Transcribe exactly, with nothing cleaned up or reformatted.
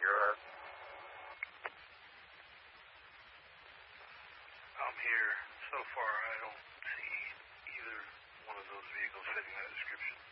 you're at? I'm here. So far, I don't see either one of those vehicles fitting that description.